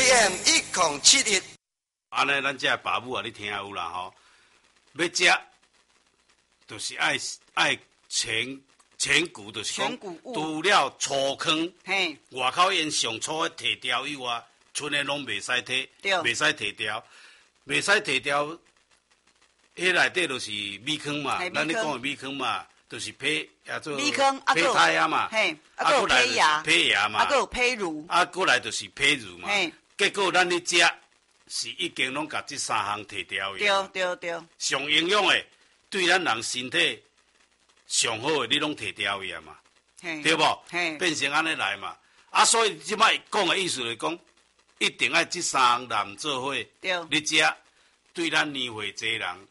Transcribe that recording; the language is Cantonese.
AM1071。 安尼，咱这爸母啊，你听有啦吼？要食，就是爱全谷，就是讲除了粗糠，外口因上粗的提掉以外，剩的拢袂使摕，袂使提掉，袂使提掉。迄内底就是米糠嘛，咱咧讲的米糠嘛，就是胚也做米糠， 胚胎啊嘛， 还有胚芽， 胚芽嘛， 还有胚乳， 过来就是胚乳嘛。结果咱咧食是已经拢甲这三项提掉的。 对。 上营养的，对咱人身体上好的，你拢提掉伊啊嘛，对无？变成安尼来嘛。所以即摆讲的意思就是讲，一定要这三项做伙，你食对咱年岁济人。